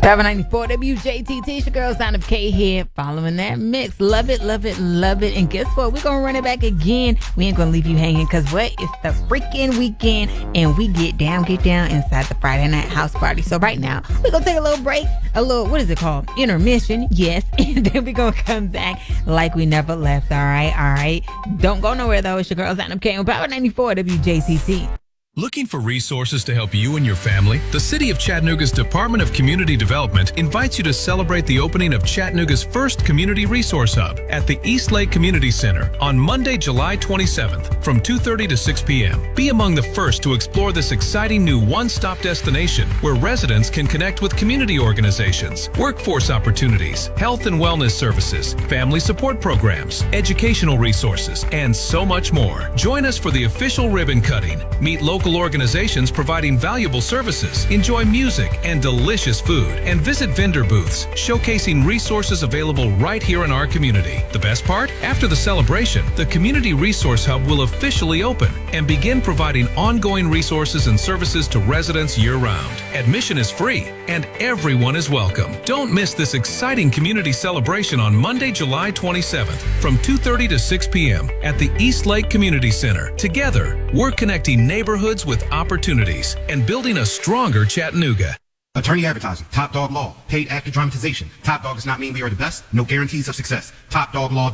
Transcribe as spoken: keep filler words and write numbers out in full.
Power ninety-four W J T T, your girl Sound of K here, following that mix. Love it, love it, love it. And guess what? We're going to run it back again. We ain't going to leave you hanging because what? It's the freaking weekend and we get down, get down inside the Friday night house party. So right now, we're going to take a little break, a little, what is it called? Intermission, yes. And then we're going to come back like we never left, all right? All right? Don't go nowhere though. It's your girl Sound of K on Power ninety-four W J T T. Looking for resources to help you and your family? The City of Chattanooga's Department of Community Development invites you to celebrate the opening of Chattanooga's first Community Resource Hub at the East Lake Community Center on Monday, July twenty-seventh from two thirty to six p.m. Be among the first to explore this exciting new one-stop destination where residents can connect with community organizations, workforce opportunities, health and wellness services, family support programs, educational resources, and so much more. Join us for the official ribbon cutting. Meet local organizations providing valuable services, enjoy music and delicious food, and visit vendor booths showcasing resources available right here in our community. The best part? After the celebration, the Community Resource Hub will officially open and begin providing ongoing resources and services to residents year-round. Admission is free and everyone is welcome. Don't miss this exciting community celebration on Monday, July twenty-seventh from two thirty to six p.m. at the East Lake Community Center. Together, we're connecting neighborhoods with opportunities and building a stronger Chattanooga. Attorney advertising, Top Dog Law, paid actor dramatization. Top Dog does not mean we are the best, no guarantees of success. Top Dog Law.